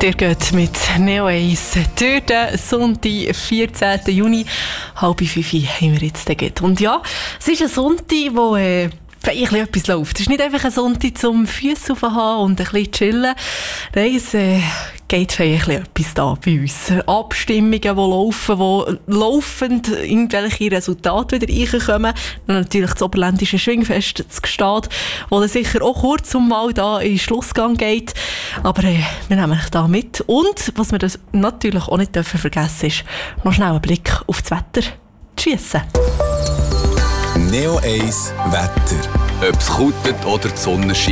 Ihr geht mit Neo Ace durch den Sonntag, 14. Juni, 4:30 haben wir jetzt gegeben. Und ja, es ist ein Sonntag, wo feierlich etwas läuft. Es ist nicht einfach ein Sonntag zum Füße aufhaben und ein bisschen chillen. Nein, es geht feierlich etwas da bei uns. Abstimmungen, die laufen, wo laufend irgendwelche Resultate wieder reinkommen. Und natürlich das Oberländische Schwingfest zu Gstaad, wo dann sicher auch kurz mal da in den Schlussgang geht. Aber wir nehmen euch da mit. Und was wir das natürlich auch nicht vergessen dürfen, ist noch schnell einen Blick auf das Wetter zu schiessen. Neo Ace Wetter. Ob es kutet oder die Sonne scheint.